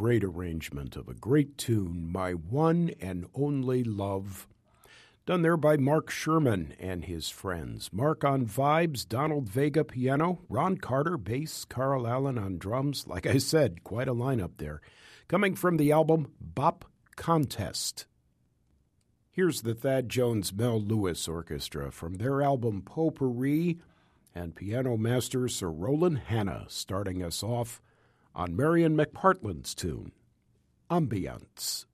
great arrangement of a great tune, My One and Only Love, done there by Mark Sherman and his friends. Mark on vibes, Donald Vega piano, Ron Carter bass, Carl Allen on drums. Like I said, quite a lineup there. Coming from the album Bop Contest. Here's the Thad Jones Mel Lewis Orchestra from their album Potpourri, and piano master Sir Roland Hanna starting us off on Marion McPartland's tune, Ambiance.